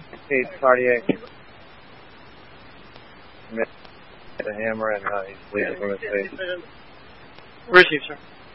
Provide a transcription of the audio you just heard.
He's cardiac. The hammer and he's bleeding from his face. Receive, sir.